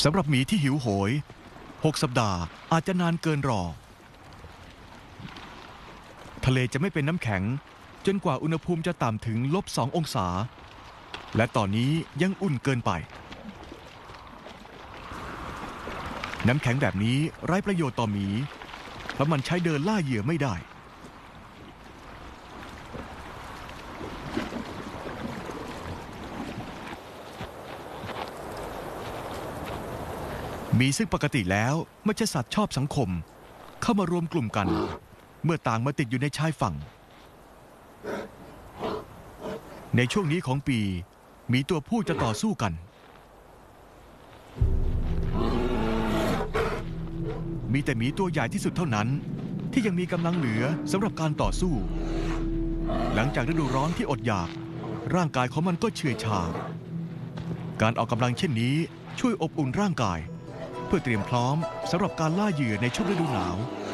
สำหรับหมีที่หิวโหย6 สัปดาห์อาจจะนานเกินรอทะเลจะไม่เป็นน้ำแข็งจนกว่าอุณหภูมิจะต่ำถึง-2 องศาและตอนนี้ยังอุ่นเกินไปน้ำแข็งแบบนี้ไร้ประโยชน์ต่อหมีเพราะมันใช้เดินล่าเหยื่อไม่ได้หมีซึ่งปกติแล้วไม่ใช่สัตว์ชอบสังคมเข้ามารวมกลุ่มกันเมื่อต่างมาติดอยู่ในชายฝั่งในช่วงนี้ของปีหมีตัวผู้จะต่อสู้กันมีแต่หมีตัวใหญ่ที่สุดเท่านั้นที่ยังมีกำลังเหลือสำหรับการต่อสู้หลังจากฤดูร้อนที่อดอยากร่างกายของมันก็เฉื่อยชาการออกกำลังเช่นนี้ช่วยอบอุ่นร่างกายเพื่อเตรียมพร้อมสำหรับการล่าเหยื่อในช่วงฤดูหนาว